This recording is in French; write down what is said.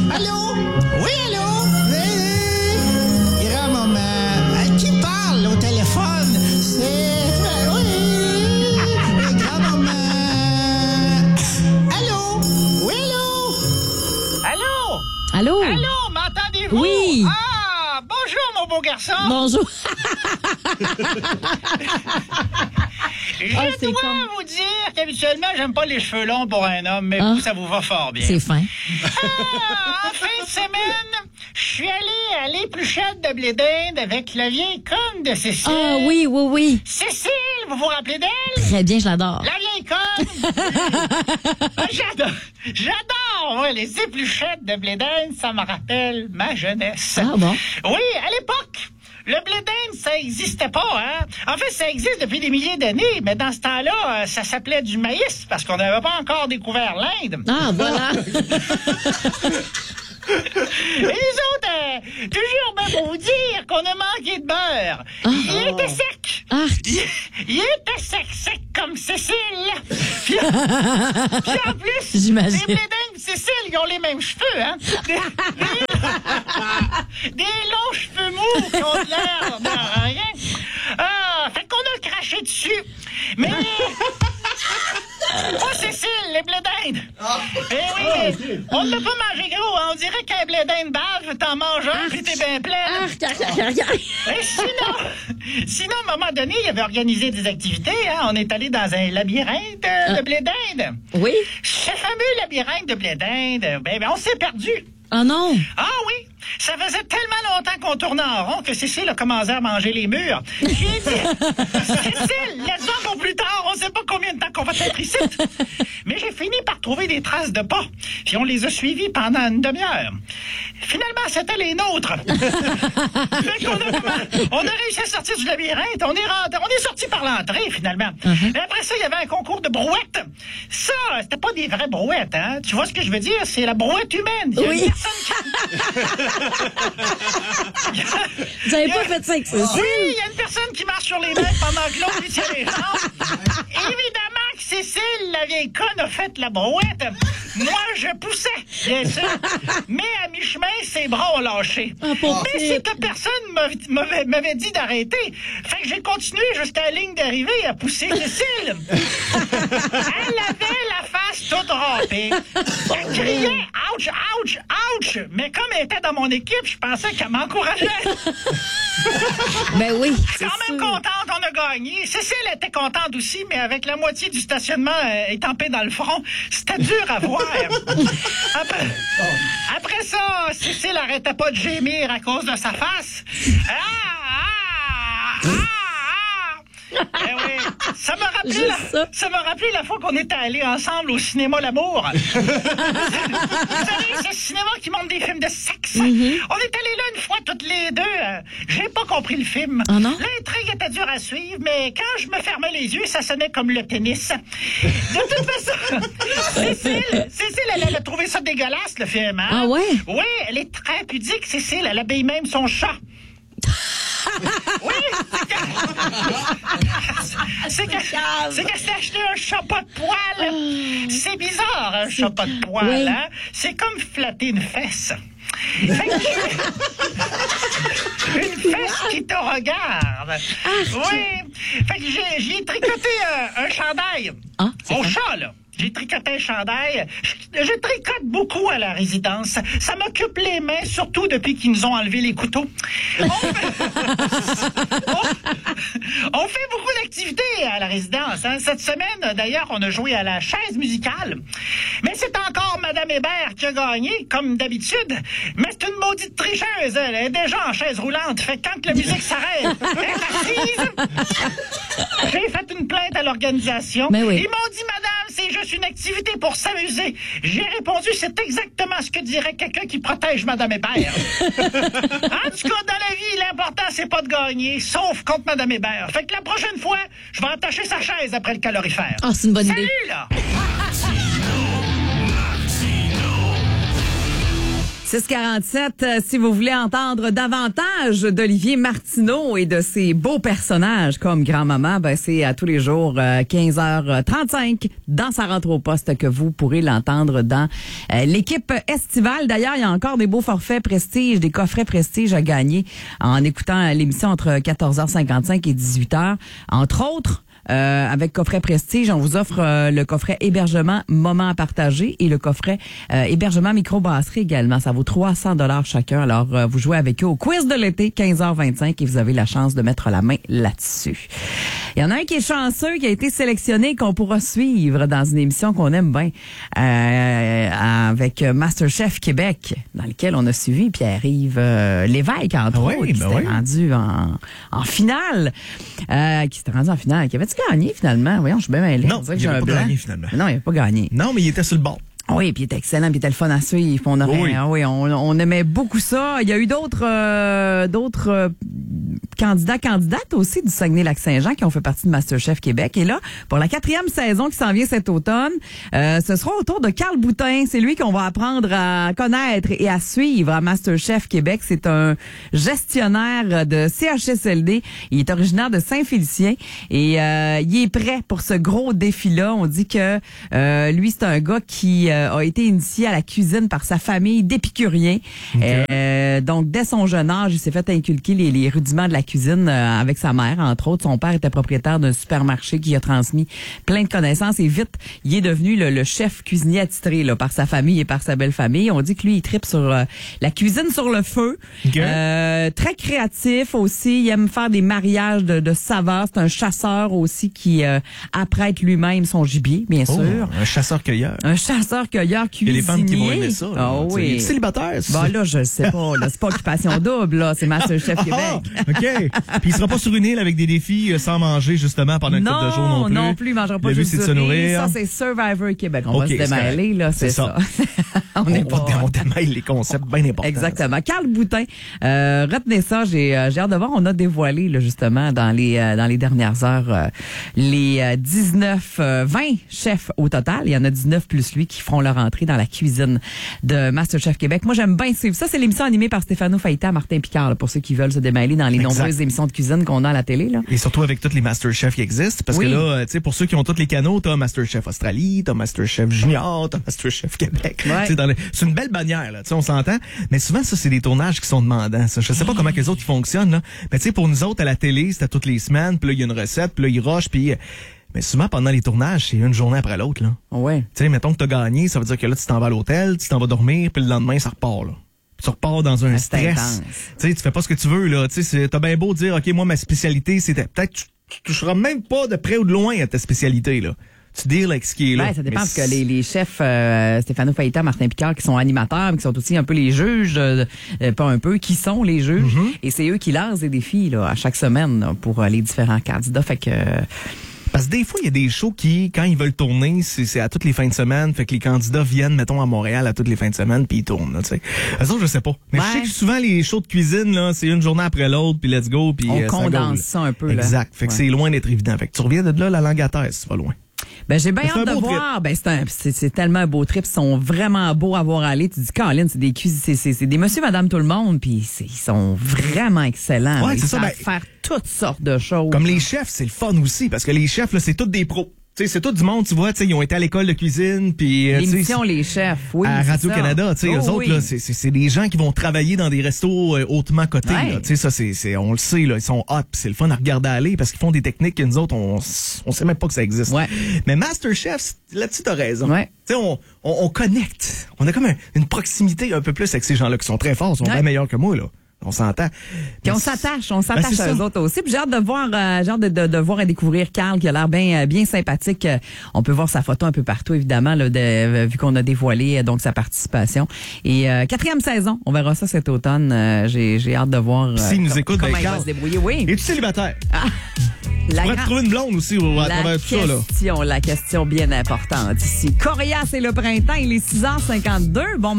Allô? Oui, allô? Oui. Grand-maman. Qui parle au téléphone? C'est... Oui. Grand-maman. Allô? Oui, allô? Allô? Allô? Allô, m'entendez-vous? Oui. Ah, bonjour, mon beau garçon. Bonjour. Je dois vous dire qu'habituellement, j'aime pas les cheveux longs pour un homme, mais vous, ça vous va fort bien. C'est fin. En fin de semaine, je suis allé à l'épluchette de blé d'Inde avec la vieille conne de Cécile. Ah oui, oui, oui. Cécile, vous vous rappelez d'elle? Très bien, je l'adore. La vieille conne. Ah, j'adore, ouais, les épluchettes de blé d'Inde, ça me rappelle ma jeunesse. Ah bon? Oui, à l'époque, le blé d'Inde, ça existait pas, hein. En fait, ça existe depuis des milliers d'années, mais dans ce temps-là, ça s'appelait du maïs parce qu'on n'avait pas encore découvert l'Inde. Ah, voilà. Et les autres, toujours bien pour vous dire qu'on a manqué de beurre. Il était sec. Il était sec comme Cécile. Puis en plus, j'imagine. les blé d'Inde Cécile, ils ont les mêmes cheveux, hein. Des longs cheveux mous qui ont l'air de rien. Ah, fait qu'on a craché dessus. Mais... Pas Cécile, les blé d'Inde. Eh oui, on ne l'a pas mangé gros. Hein. On dirait qu'un blé d'Inde bave, t'en manges un, puis t'es bien plein. Et sinon, à un moment donné, il avait organisé des activités. Hein. On est allé dans un labyrinthe de blé d'Inde. Oui. Ce fameux labyrinthe de blé d'Inde, ben, on s'est perdu. Ah non. Ah oui, ça faisait tellement longtemps qu'on tournait en rond que Cécile a commencé à manger les murs. J'ai dit, Cécile, laisse-moi pour plus tard, on sait pas combien de temps qu'on va être ici. Mais j'ai fini par trouver des traces de pas, puis on les a suivies pendant une demi-heure. Finalement, c'était les nôtres. Fait qu'on on a réussi à sortir du labyrinthe, on est sorti par l'entrée, finalement. Et après ça, il y avait un concours de brouettes. Ça, c'était pas des vraies brouettes, hein. Tu vois ce que je veux dire? C'est la brouette humaine. Oui. Vous avez pas fait ça avec Cécile? Oui, il y a une personne qui marche sur les mains pendant que l'autre lui tient les jambes. Évidemment que Cécile, la vieille conne, a fait la brouette. Moi, je poussais, bien sûr. Mais à mi-chemin, ses bras ont lâché. Mais c'est que personne m'avait dit d'arrêter. Fait que j'ai continué jusqu'à la ligne d'arrivée à pousser Cécile. Elle avait la face toute râpée. Elle criait « Ouch, ouch, ouch !» Mais comme elle était dans mon équipe, je pensais qu'elle m'encourageait. Ben oui. Je suis quand même contente, on a gagné. Cécile était contente aussi, mais avec la moitié du stationnement étampé dans le front, c'était dur à voir. Après ça, Cécile arrêtait pas de gémir à cause de sa face. Eh oui, ça m'a rappelé la fois qu'on était allés ensemble au cinéma L'Amour. Vous savez, c'est ce cinéma qui montre des films de sexe. On est allés là une fois toutes les deux. J'ai pas compris le film. Oh non? L'intrigue était dure à suivre, mais quand je me fermais les yeux, ça sonnait comme le tennis. De toute façon, Cécile, elle a trouvé ça dégueulasse, le film. Hein? Ah ouais? Oui, elle est très pudique, Cécile. Elle habille même son chat. Oui, c'est qu'elle s'est acheté un chapeau de poil. C'est bizarre, un chapeau de poil, oui. Hein? C'est comme flatter une fesse. Fait que une fesse qui te regarde. Oui. Fait que j'ai tricoté un chandail. Au chat, là. J'ai tricoté un chandail. Je tricote beaucoup à la résidence. Ça m'occupe les mains, surtout depuis qu'ils nous ont enlevé les couteaux. On fait beaucoup d'activités à la résidence. Hein. Cette semaine, d'ailleurs, on a joué à la chaise musicale. Mais c'est encore Madame Hébert qui a gagné, comme d'habitude. Mais c'est une maudite tricheuse. Elle est déjà en chaise roulante. Fait que quand la musique s'arrête, elle est assise. J'ai fait une plainte à l'organisation. Mais oui. Ils m'ont dit, madame, c'est juste une activité pour s'amuser. J'ai répondu, c'est exactement ce que dirait quelqu'un qui protège Madame Hébert. En tout cas, dans la vie, l'important, c'est pas de gagner, sauf contre Madame Hébert. Fait que la prochaine fois, je vais attacher sa chaise après le calorifère. Ah, c'est une bonne idée. Salut, là! 6h47, si vous voulez entendre davantage d'Olivier Martineau et de ses beaux personnages comme Grand-Maman, ben c'est à tous les jours 15h35 dans Sa rentre au poste que vous pourrez l'entendre dans l'équipe estivale. D'ailleurs, il y a encore des beaux forfaits prestige, des coffrets prestige à gagner en écoutant l'émission entre 14h55 et 18h. Entre autres, avec coffret prestige, on vous offre le coffret hébergement moment à partager et le coffret hébergement microbrasserie également. Ça vaut 300 $ chacun. Alors, vous jouez avec eux au quiz de l'été, 15h25 et vous avez la chance de mettre la main là-dessus. Il y en a un qui est chanceux, qui a été sélectionné, qu'on pourra suivre dans une émission qu'on aime bien avec MasterChef Québec, dans lequel on a suivi Pierre-Yves Lévesque, entre autres, qui s'était rendu en finale. Qui s'était rendu en finale. Qui avait-tu gagné finalement? Voyons, je suis bien mêlé. Non, il n'avait pas gagné finalement. Non, il n'avait pas gagné. Non, mais il était sur le bord. Oui, puis il était excellent, puis il était le fun à suivre. On aimait beaucoup ça. Il y a eu d'autres candidates aussi du Saguenay-Lac-Saint-Jean qui ont fait partie de MasterChef Québec. Et là, pour la 4e saison qui s'en vient cet automne, ce sera au tour de Carl Boutin. C'est lui qu'on va apprendre à connaître et à suivre à MasterChef Québec. C'est un gestionnaire de CHSLD. Il est originaire de Saint-Félicien et il est prêt pour ce gros défi-là. On dit que lui, c'est un gars qui a été initié à la cuisine par sa famille d'épicuriens. Okay. Donc, dès son jeune âge, il s'est fait inculquer les rudiments de la cuisine avec sa mère, entre autres. Son père était propriétaire d'un supermarché qui a transmis plein de connaissances et vite, il est devenu le chef cuisinier attitré là, par sa famille et par sa belle famille. On dit que lui, il tripe sur la cuisine sur le feu. Okay. Très créatif aussi. Il aime faire des mariages de saveurs. C'est un chasseur aussi qui apprête lui-même son gibier, bien sûr. Un chasseur-cueilleur. Un chasseur-cueilleur cuisinier. Il y a des femmes qui vont aimer ça. Oh, oui. Il est célibataire. Bon, là, je sais pas. Là, c'est pas occupation double, là. C'est MasterChef Québec. OK. Puis il sera pas sur une île avec des défis sans manger, justement, pendant une couple de jours non plus. Non plus. Il mangera pas juste de se nourrir. Ça, c'est Survivor Québec. On va se démêler, là. C'est ça. On démêle les concepts bien importants. Exactement. Carl Boutin. Retenez ça. J'ai hâte de voir. On a dévoilé, là, justement, dans les dernières heures, les 20 chefs au total. Il y en a 19 plus lui qui feront leur entrée dans la cuisine de MasterChef Québec. Moi, j'aime bien suivre ça. C'est l'émission animée par Stéphano Faïta, Martin Picard, là, pour ceux qui veulent se démêler dans les nombreuses émissions de cuisine qu'on a à la télé. Là. Et surtout avec toutes les MasterChef qui existent. Parce que là, tu sais, pour ceux qui ont tous les canaux, t'as MasterChef Australie, t'as MasterChef Junior, t'as MasterChef Québec. Ouais. C'est une belle bannière, là. Tu sais, on s'entend. Mais souvent, ça, c'est des tournages qui sont demandants. Ça. Je sais pas comment que les autres ils fonctionnent, là. Mais tu sais, pour nous autres, à la télé, c'était toutes les semaines, puis là, il y a une recette, puis là, ils rushent, puis... Mais souvent, pendant les tournages, c'est une journée après l'autre, là. Ouais. Tu sais, mettons que t'as gagné, ça veut dire que là, tu t'en vas à l'hôtel, tu t'en vas dormir, puis le lendemain, ça repart, là. Puis tu repars dans un stress. Tu sais, tu fais pas ce que tu veux, là. Tu sais, t'as bien beau dire, OK, moi, ma spécialité, c'était... Peut-être tu toucheras même pas de près ou de loin à ta spécialité, là. Tu deals avec ce qui est là. Ouais, ça dépend parce que les chefs Stéphano Faïta, Martin Picard, qui sont animateurs, mais qui sont aussi un peu les juges, pas un peu, qui sont les juges. Mm-hmm. Et c'est eux qui lancent des défis là, à chaque semaine là, pour les différents candidats. Fait que... Parce que des fois, il y a des shows qui, quand ils veulent tourner, c'est à toutes les fins de semaine. Fait que les candidats viennent, mettons, à Montréal à toutes les fins de semaine, puis ils tournent, tu sais. Eux autres, je sais pas. Mais je sais que souvent, les shows de cuisine, là, c'est une journée après l'autre, puis let's go, puis on condense ça un peu, là. Exact. Fait que c'est loin d'être évident. Fait que tu reviens de là, la langue à terre, si tu vas loin. Ben, j'ai bien hâte de voir. Ben, c'est tellement un beau trip. Ils sont vraiment beaux à voir aller. Tu dis, Caroline, c'est des monsieur, madame, tout le monde. Puis ils sont vraiment excellents. Ouais, ils savent faire toutes sortes de choses. Comme les chefs, c'est le fun aussi. Parce que les chefs, là, c'est tous des pros. Tu sais, c'est tout du monde, tu vois, tu sais, ils ont été à l'école de cuisine, puis l'émission Les Chefs, oui, à Radio-Canada, tu sais, eux autres là, c'est des gens qui vont travailler dans des restos hautement cotés, là. Tu sais, ça c'est on le sait là, ils sont hot, c'est le fun à regarder aller parce qu'ils font des techniques que nous autres on sait même pas que ça existe. Ouais. Mais MasterChef, là-dessus t'as raison. Ouais. Tu sais, on connecte, on a comme une proximité un peu plus avec ces gens-là qui sont très forts, ils sont bien meilleurs que moi là. On s'entend. Puis on s'attache à eux autres aussi. Puis j'ai hâte de voir, de voir et découvrir Carl qui a l'air bien sympathique. On peut voir sa photo un peu partout évidemment là, vu qu'on a dévoilé donc sa participation. Et 4e saison, on verra ça cet automne. J'ai hâte de voir. S'il nous écoute, comment il va se débrouiller. Oui. Es-tu célibataire? Tu pourrais te trouver une blonde aussi à travers tout ça là. La question bien importante ici. Coriace et le printemps, il est 6h52. Bon.